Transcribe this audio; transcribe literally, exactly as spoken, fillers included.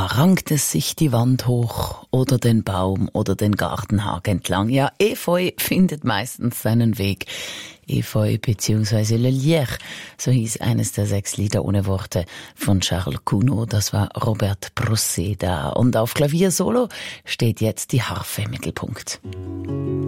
Da rankt es sich die Wand hoch oder den Baum oder den Gartenhag entlang. Ja, Efeu findet meistens seinen Weg. Efeu bzw. Le Lierre, so hieß eines der sechs Lieder ohne Worte von Charles Gounod. Das war Robert Proceda. Und auf Klavier Solo steht jetzt die Harfe im Mittelpunkt.